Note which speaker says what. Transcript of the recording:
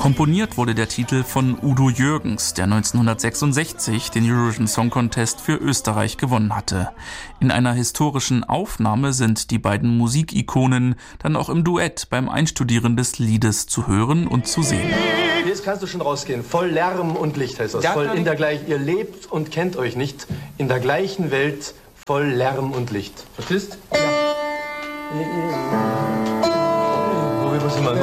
Speaker 1: Komponiert wurde der Titel von Udo Jürgens, der 1966 den Eurovision Song Contest für Österreich gewonnen hatte. In einer historischen Aufnahme sind die beiden Musikikonen dann auch im Duett beim Einstudieren des Liedes zu hören und zu sehen.
Speaker 2: Jetzt kannst du schon rausgehen. Voll Lärm und Licht heißt das. Voll in der gleichen. Ihr lebt und kennt euch nicht in der gleichen Welt. Voll Lärm und Licht. Verstehst? Ja. Wo wir müssen mal